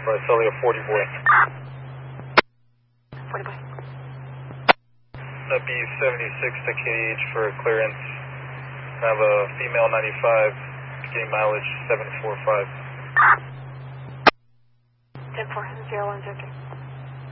Varcellia 40 boy. 40 boy. That'd be 76 to KH for clearance. I have a female 95, getting mileage 745. 10-4, 0-1, 0-3.